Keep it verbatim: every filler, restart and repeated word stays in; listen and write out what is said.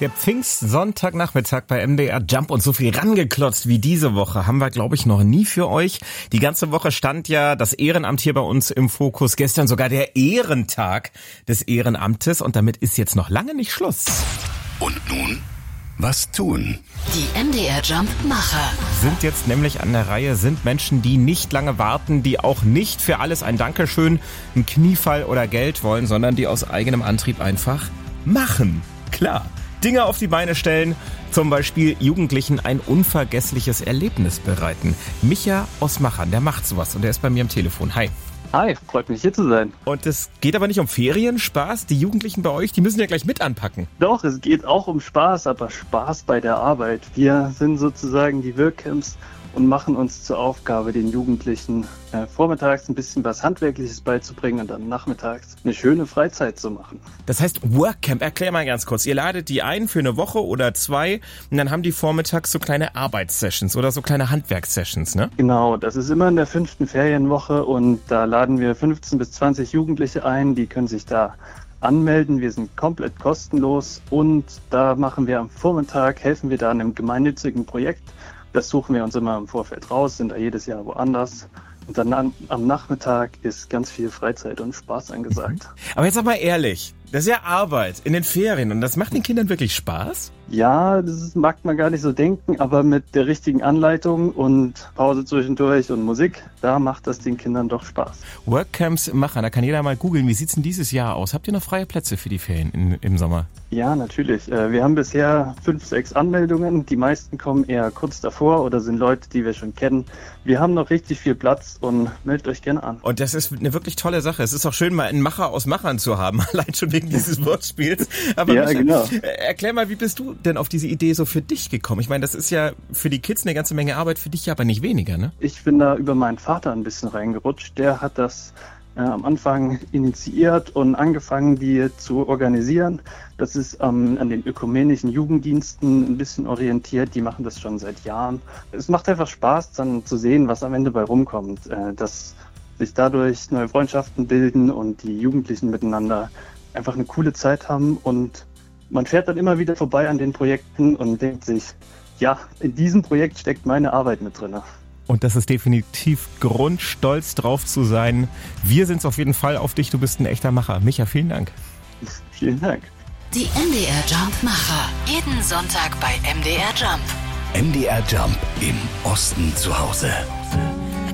Der Pfingstsonntagnachmittag bei M D R Jump und so viel rangeklotzt wie diese Woche haben wir, glaube ich, noch nie für euch. Die ganze Woche stand ja das Ehrenamt hier bei uns im Fokus. Gestern sogar der Ehrentag des Ehrenamtes und damit ist jetzt noch lange nicht Schluss. Und nun, was tun? Die M D R Jump Macher Sind jetzt nämlich an der Reihe, sind Menschen, die nicht lange warten, die auch nicht für alles ein Dankeschön, ein Kniefall oder Geld wollen, sondern die aus eigenem Antrieb einfach machen. Klar. Dinge auf die Beine stellen, zum Beispiel Jugendlichen ein unvergessliches Erlebnis bereiten. Micha aus Machern, der macht sowas und der ist bei mir am Telefon. Hi. Hi, freut mich hier zu sein. Und es geht aber nicht um Ferien, Spaß. Die Jugendlichen bei euch, die müssen ja gleich mit anpacken. Doch, es geht auch um Spaß, aber Spaß bei der Arbeit. Wir sind sozusagen die Workcamps und machen uns zur Aufgabe, den Jugendlichen äh, vormittags ein bisschen was Handwerkliches beizubringen und dann nachmittags eine schöne Freizeit zu machen. Das heißt Workcamp, erklär mal ganz kurz. Ihr ladet die ein für eine Woche oder zwei und dann haben die vormittags so kleine Arbeitssessions oder so kleine Handwerkssessions, ne? Genau, das ist immer in der fünften Ferienwoche und da laden wir fünfzehn bis zwanzig Jugendliche ein, die können sich da anmelden. Wir sind komplett kostenlos und da machen wir am Vormittag, helfen wir da an einem gemeinnützigen Projekt. Das suchen wir uns immer im Vorfeld raus, sind da jedes Jahr woanders. Und dann an, am Nachmittag ist ganz viel Freizeit und Spaß angesagt. Aber jetzt sag mal ehrlich, das ist ja Arbeit in den Ferien und das macht den Kindern wirklich Spaß? Ja, das ist, mag man gar nicht so denken, aber mit der richtigen Anleitung und Pause zwischendurch und Musik, da macht das den Kindern doch Spaß. Workcamps machen, da kann jeder mal googeln, wie sieht's denn dieses Jahr aus? Habt ihr noch freie Plätze für die Ferien in, im Sommer? Ja, natürlich. Wir haben bisher fünf, sechs Anmeldungen. Die meisten kommen eher kurz davor oder sind Leute, die wir schon kennen. Wir haben noch richtig viel Platz und meldet euch gerne an. Und das ist eine wirklich tolle Sache. Es ist auch schön, mal einen Macher aus Machern zu haben, allein schon wegen dieses Wortspiels. Aber ja, Micha, genau. Erklär mal, wie bist du denn auf diese Idee so für dich gekommen? Ich meine, das ist ja für die Kids eine ganze Menge Arbeit, für dich aber nicht weniger, ne? Ich bin da über meinen Vater ein bisschen reingerutscht. Der hat das äh, am Anfang initiiert und angefangen, die zu organisieren. Das ist ähm, an den ökumenischen Jugenddiensten ein bisschen orientiert. Die machen das schon seit Jahren. Es macht einfach Spaß, dann zu sehen, was am Ende bei rumkommt. Äh, dass sich dadurch neue Freundschaften bilden und die Jugendlichen miteinander einfach eine coole Zeit haben und man fährt dann immer wieder vorbei an den Projekten und denkt sich, ja, in diesem Projekt steckt meine Arbeit mit drin. Und das ist definitiv Grund, stolz drauf zu sein. Wir sind es auf jeden Fall auf dich, du bist ein echter Macher. Micha, vielen Dank. Vielen Dank. Die M D R Jump Macher. Jeden Sonntag bei M D R Jump. M D R Jump im Osten zu Hause.